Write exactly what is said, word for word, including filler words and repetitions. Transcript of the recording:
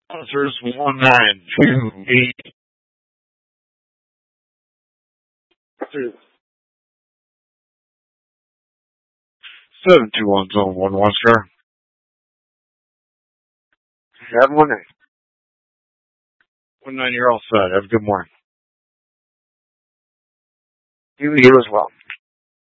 Answers one nine two eight two seven two one zone one one, sir. Have one nine. One nine, you're all set. Have a good morning. You, you as well.